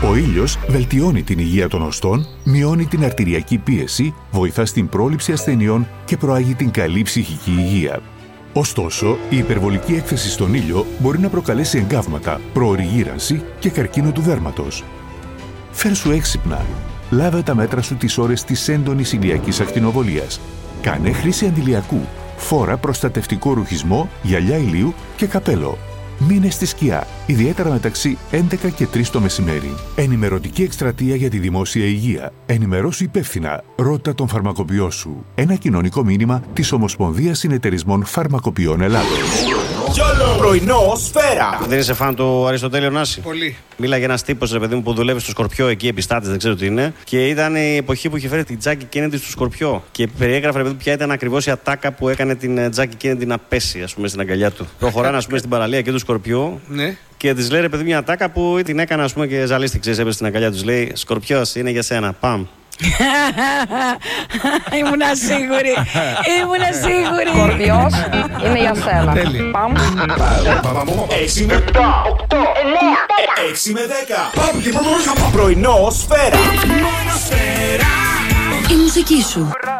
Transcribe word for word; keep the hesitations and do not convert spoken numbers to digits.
Ο ήλιος βελτιώνει την υγεία των οστών, μειώνει την αρτηριακή πίεση, βοηθά στην πρόληψη ασθενειών και προάγει την καλή ψυχική υγεία. Ωστόσο, η υπερβολική έκθεση στον ήλιο μπορεί να προκαλέσει εγκάβματα, προωρή γύρανση και καρκίνο του δέρματος. Φέρσου έξυπνα. Λάβε τα μέτρα σου τις ώρες της έντονης ηλιακής ακτινοβολίας. Κάνε χρήση αντιλιακού. Φόρα προστατευτικό ρουχισμό, γυαλιά ηλίου και καπέλο. Μείνε στη σκιά, ιδιαίτερα μεταξύ έντεκα και τρεις το μεσημέρι. Ενημερωτική εκστρατεία για τη δημόσια υγεία. Ενημερώσου υπεύθυνα. Ρώτα τον φαρμακοποιό σου. Ένα κοινωνικό μήνυμα της Ομοσπονδίας Συνεταιρισμών Φαρμακοποιών Ελλάδος. Πρωινό Σφαίρα. Δεν είσαι φαν του Αριστοτέλειου Νάση? Πολύ. Μίλαγε ένα τύπο, ρε παιδί μου, που δουλεύει στο Σκορπιό εκεί, επιστάτη, δεν ξέρω τι είναι. Και ήταν η εποχή που είχε φέρει την Τζάκη Κέννεντι στο Σκορπιό. Και περιέγραφε, ρε παιδί μου, ποια ήταν ακριβώς η ατάκα που έκανε την Τζάκη Κέννεντι να πέσει, ας πούμε, στην αγκαλιά του. Προχωράνε, ας πούμε, στην παραλία και του Σκορπιού. Ναι. Και τη λέει, ρε παιδί, μια ατάκα που την έκανε, ας πούμε, και ζαλίστηκε, έπεσε στην αγκαλιά του. Λέει, Σκορπιός είναι για σένα. Παμ. Ήμουνα σίγουρη. Ήμουνα σίγουρη. Σκορπιός είναι για σένα. Τέλει. Παμ. έξι με επτά, οκτώ, εννέα, έξι με δέκα. Πάμε και πρώτο πρωινό Σφαίρα. Η μουσική σου.